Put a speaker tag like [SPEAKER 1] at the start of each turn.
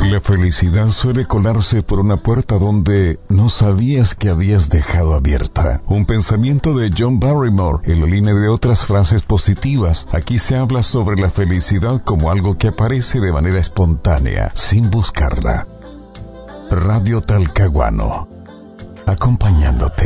[SPEAKER 1] La felicidad suele colarse por una puerta donde no sabías que habías dejado abierta. Un pensamiento de John Barrymore en la línea de otras frases positivas. Aquí se habla sobre la felicidad como algo que aparece de manera espontánea, sin buscarla. Radio Talcahuano, acompañándote.